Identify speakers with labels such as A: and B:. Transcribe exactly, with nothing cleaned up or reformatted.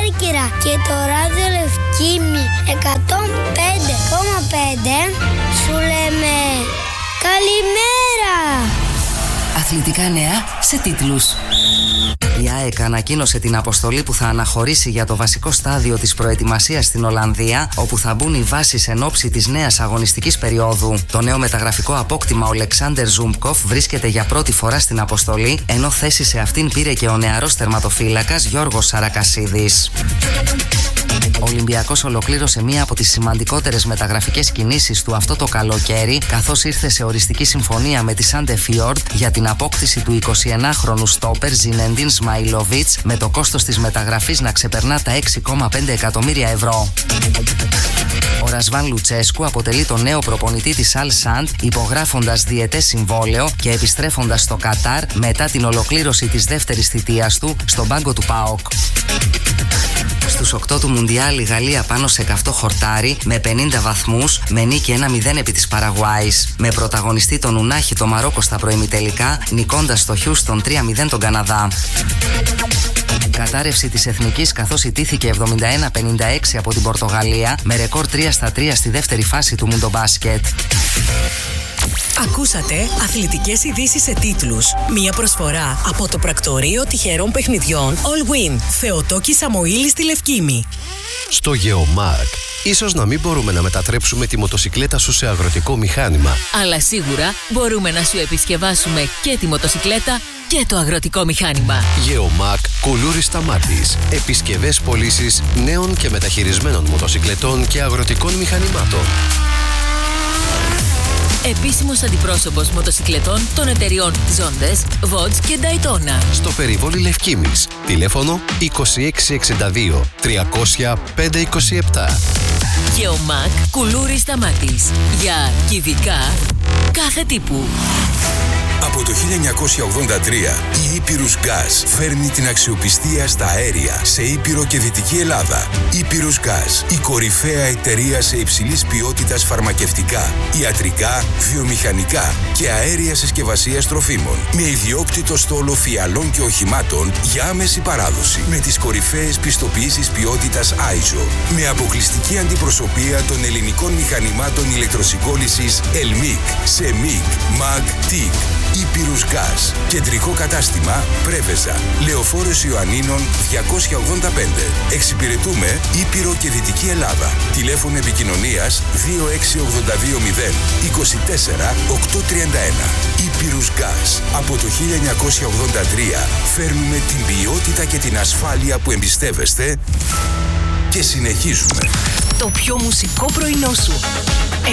A: Κέρκυρα και το ράδιο Λευκήμι εκατόν πέντε κόμμα πέντε σου λέμε καλημέρα.
B: Αθλητικά νέα σε τίτλους. Η ΑΕΚ ανακοίνωσε την αποστολή που θα αναχωρήσει για το βασικό στάδιο της προετοιμασίας στην Ολλανδία, όπου θα μπουν οι βάσεις εν ώψη της νέας αγωνιστικής περίοδου. Το νέο μεταγραφικό απόκτημα, ο Αλεξάντερ Ζούμπκοφ, βρίσκεται για πρώτη φορά στην αποστολή, ενώ θέση σε αυτήν πήρε και ο νεαρός τερματοφύλακας Γιώργος Σαρακασίδης. Ο Ολυμπιακός ολοκλήρωσε μία από τις σημαντικότερες μεταγραφικές κινήσεις του αυτό το καλοκαίρι, καθώς ήρθε σε οριστική συμφωνία με τη Σαντεφιόρντ για την απόκτηση του εικοσιενάχρονου στόπερ Ζινεντίν Σμαϊλοβίτς, με το κόστος της μεταγραφής να ξεπερνά τα έξι κόμμα πέντε εκατομμύρια ευρώ. Ο Ρασβάν Λουτσέσκου αποτελεί τον νέο προπονητή της Αλ Σαντ, υπογράφοντας διετές συμβόλαιο και επιστρέφοντας στο Κατάρ μετά την ολοκλήρωση της δεύτερης θητείας του στον πάγκο του ΠΑΟΚ. Στους οκτώ του Μουντιάλ η Γαλλία πάνω σε καυτό χορτάρι με πενήντα βαθμούς, με νίκη ένα μηδέν επί της Παραγουάης, με πρωταγωνιστή τον Ουνάχη το Μαρόκο στα προημιτελικά, νικώντας στο Χιούστον τρία μηδέν τον Καναδά. Κατάρρευση της εθνικής, καθώς ιτήθηκε εβδομήντα ένα πενήντα έξι από την Πορτογαλία, με ρεκόρ τρία στα τρία στη δεύτερη φάση του Μουντομπάσκετ.
C: Ακούσατε αθλητικές ειδήσεις σε τίτλους. Μία προσφορά από το πρακτορείο τυχερών παιχνιδιών All Win. Θεοτόκη Σαμοήλη στη Λευκήμη.
D: Στο Γεωμάρκ, ίσως να μην μπορούμε να μετατρέψουμε τη μοτοσικλέτα σου σε αγροτικό μηχάνημα.
E: Αλλά σίγουρα μπορούμε να σου επισκευάσουμε και τη μοτοσικλέτα και το αγροτικό μηχάνημα.
D: Γεωμάρκ Κουλούρης Σταμάτης. Επισκευές πωλήσεις νέων και μεταχειρισμένων μοτοσικλετών και αγροτικών μηχανημάτων.
E: Επίσημος αντιπρόσωπος μοτοσικλετών των εταιριών Zondes, Vodz και Daytona.
D: Στο περιβόλι Λευκήμης. Τηλέφωνο είκοσι έξι εξήντα δύο τριακόσια πέντε είκοσι επτά.
E: Γεωμάκ Κουλούρης Σταμάτης. Για κυβικά κάθε τύπου.
F: Από το χίλια εννιακόσια ογδόντα τρία η Ήπειρους Gas φέρνει την αξιοπιστία στα αέρια σε Ήπειρο και Δυτική Ελλάδα. Ήπειρους Gas, η κορυφαία εταιρεία σε υψηλής ποιότητας φαρμακευτικά, ιατρικά, βιομηχανικά και αέρια συσκευασίας τροφίμων. Με ιδιόκτητο στόλο φιαλών και οχημάτων για άμεση παράδοση. Με τις κορυφαίες πιστοποιήσεις ποιότητας άισο. Με αποκλειστική αντιπροσωπεία των ελληνικών μηχανημάτων ηλεκτροσυγκόλλησης Ελμίκ, Σεμίκ, Μαγ, Τικ. Ήπειρους Gas. Κεντρικό κατάστημα Πρέβεζα. Λεωφόρος Ιωαννίνων διακόσια ογδόντα πέντε. Εξυπηρετούμε Ήπειρο και Δυτική Ελλάδα. Τηλέφωνο επικοινωνίας δύο έξι ογδόντα δύο μηδέν είκοσι τέσσερα οκτακόσια τριάντα ένα. Ήπειρους Gas. Από το χίλια εννιακόσια ογδόντα τρία φέρνουμε την ποιότητα και την ασφάλεια που εμπιστεύεστε και συνεχίζουμε.
C: Το πιο μουσικό πρωινό σου.